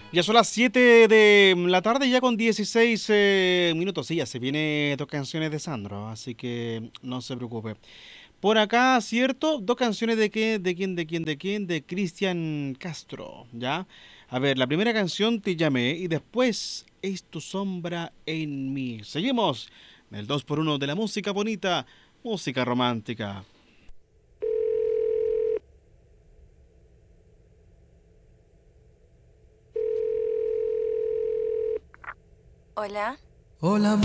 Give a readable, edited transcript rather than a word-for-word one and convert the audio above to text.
Ya son las 7 de la tarde, ya con 16 minutos. Sí, ya se viene dos canciones de Sandro, así que no se preocupe. Por acá, ¿cierto? Dos canciones de qué, de quién, de Cristian Castro, ¿ya? A ver, la primera canción Te llamé y después Es tu sombra en mí. Seguimos en el 2 por uno de la música bonita, música romántica. Hola,